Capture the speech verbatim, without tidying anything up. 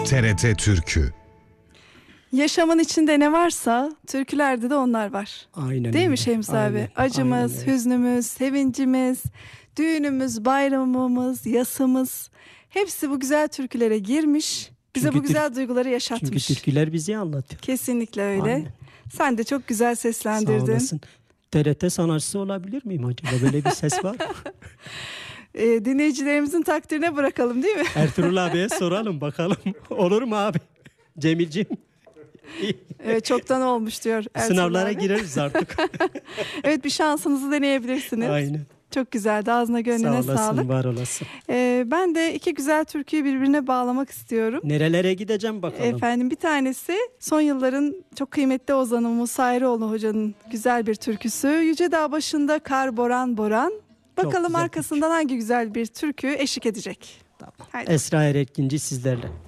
T R T Türkü. Yaşamın içinde ne varsa türkülerde de onlar var. Aynen Değil öyle. mi Şems Aynen, abi? Acımız, aynen öyle. hüznümüz, sevincimiz, düğünümüz, bayramımız, yasımız hepsi bu güzel türkülere girmiş. Bize Çünkü bu güzel duyguları yaşatmış. Çünkü türküler bizi anlatıyor. Kesinlikle öyle. Aynen. Sen de çok güzel Sağ seslendirdin. olasın. T R T sanatçısı olabilir miyim acaba? Böyle bir ses var mı? Ee, dinleyicilerimizin takdirine bırakalım değil mi? Ertuğrul abiye soralım bakalım. Olur mu abi? Cemilciğim. Evet, çoktan olmuş diyor Ertuğrul Sınavlara abi. gireriz artık. Evet, bir şansınızı deneyebilirsiniz. Aynen. Çok güzeldi. Ağzına Sağ gönlüne olasın, sağlık. var olasın. Ee, ben de iki güzel türküyü birbirine bağlamak istiyorum. Nerelere gideceğim bakalım. Efendim, bir tanesi son yılların çok kıymetli ozanı Musa Eroğlu Hoca'nın güzel bir türküsü. Yüce Dağ başında kar boran boran. Bakalım güzel arkasından hangi güzel bir türkü eşlik edecek. Tamam. Haydi. Esra Eretkinci sizlerle.